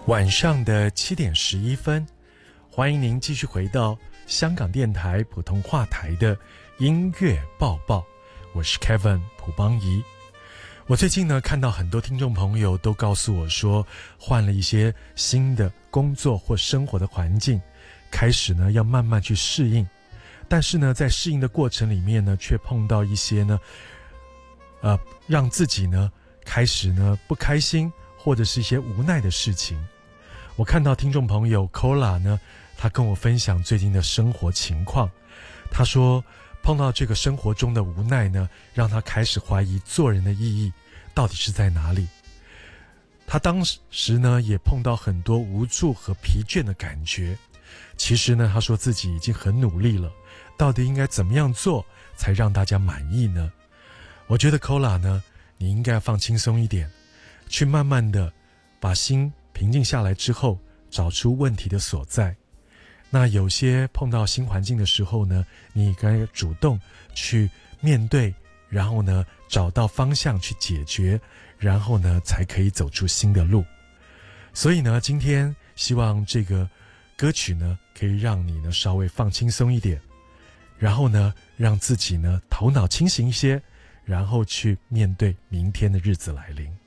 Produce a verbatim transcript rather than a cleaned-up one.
晚上的七点十一分，欢迎您继续回到香港电台普通话台的音乐报报，我是 Kevin 蒲邦仪。我最近呢看到很多听众朋友都告诉我说，换了一些新的工作或生活的环境，开始呢要慢慢去适应，但是呢在适应的过程里面呢，却碰到一些呢，呃，让自己呢开始呢不开心或者是一些无奈的事情。我看到听众朋友 Cola 呢，他跟我分享最近的生活情况。他说碰到这个生活中的无奈呢，让他开始怀疑做人的意义到底是在哪里。他当时呢也碰到很多无助和疲倦的感觉。其实呢他说自己已经很努力了，到底应该怎么样做才让大家满意呢？我觉得 Cola 呢，你应该放轻松一点，去慢慢的把心平静下来之后，找出问题的所在。那有些碰到新环境的时候呢，你该主动去面对，然后呢找到方向去解决，然后呢才可以走出新的路。所以呢今天希望这个歌曲呢可以让你呢稍微放轻松一点，然后呢让自己呢头脑清醒一些，然后去面对明天的日子来临。